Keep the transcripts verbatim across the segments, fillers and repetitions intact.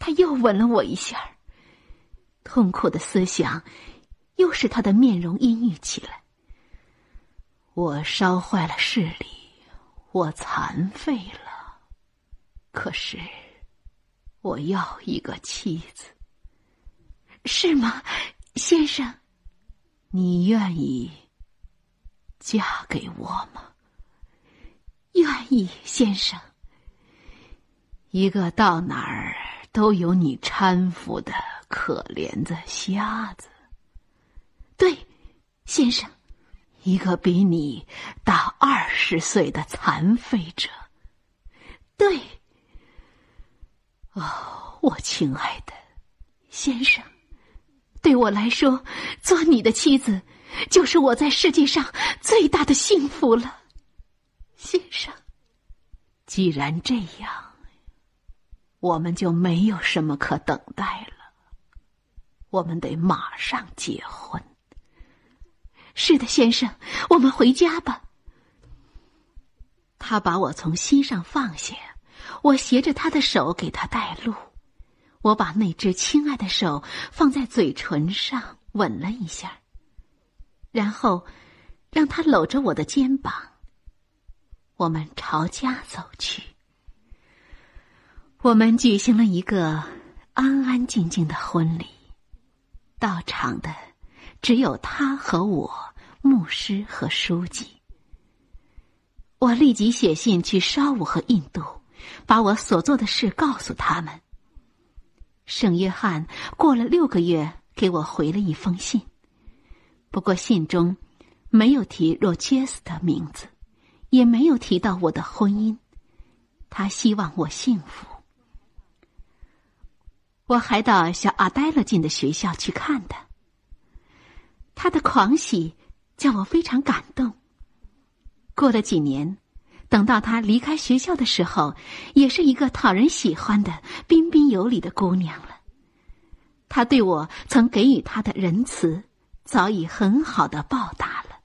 他又吻了我一下，痛苦的思想又使他的面容阴郁起来。我烧坏了视力，我残废了，可是我要一个妻子。是吗，先生？你愿意嫁给我吗？愿意，先生。一个到哪儿都有你搀扶的可怜的瞎子。对，先生。一个比你大二十岁的残废者。对。哦，我亲爱的先生，对我来说，做你的妻子就是我在世界上最大的幸福了。先生，既然这样，我们就没有什么可等待了，我们得马上结婚。是的，先生，我们回家吧。他把我从膝上放下，我携着他的手给他带路。我把那只亲爱的手放在嘴唇上吻了一下，然后让他搂着我的肩膀。我们朝家走去。我们举行了一个安安静静的婚礼，到场的只有他和我，牧师和书记。我立即写信去沙乌和印度，把我所做的事告诉他们。圣约翰过了六个月给我回了一封信，不过信中没有提若杰斯的名字，也没有提到我的婚姻。他希望我幸福。我还到小阿呆勒进的学校去看他，他的狂喜叫我非常感动。过了几年，等到他离开学校的时候，也是一个讨人喜欢的彬彬有礼的姑娘了。他对我曾给予他的仁慈，早已很好的报答了。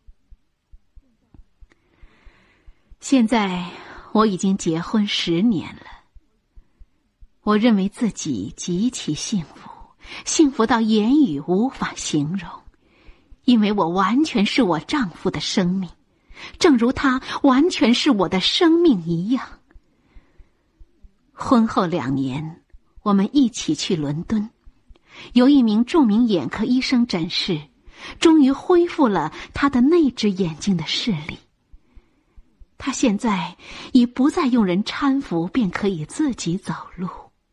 现在我已经结婚十年了，我认为自己极其幸福，幸福到言语无法形容，因为我完全是我丈夫的生命，正如他完全是我的生命一样。婚后两年，我们一起去伦敦，由一名著名眼科医生诊视，终于恢复了他的那只眼睛的视力。他现在已不再用人搀扶，便可以自己走路。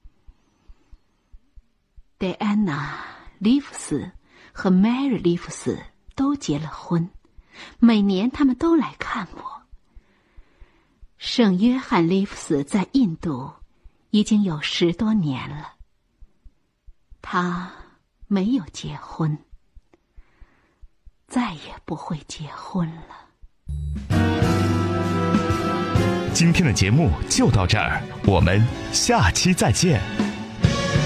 戴安娜·利弗斯和 Mary 利弗斯都结了婚，每年他们都来看我。圣约翰·利弗斯在印度已经有十多年了，他没有结婚，再也不会结婚了。 今天的节目就到这儿，我们下期再见。